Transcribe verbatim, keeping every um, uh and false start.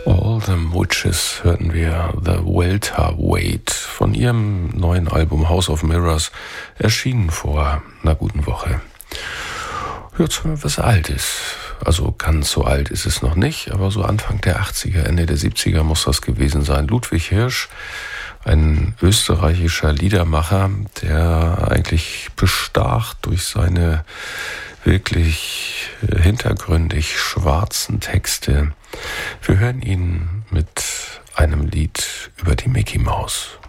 All Them Witches hörten wir The Welterweight von ihrem neuen Album House of Mirrors, erschienen vor einer guten Woche. Hört was Altes. Also ganz so alt ist es noch nicht, aber so Anfang der achtziger, Ende der siebziger muss das gewesen sein. Ludwig Hirsch, ein österreichischer Liedermacher, der eigentlich bestach durch seine wirklich hintergründig schwarzen Texte. Wir hören ihn mit einem Lied über die Mickey Maus.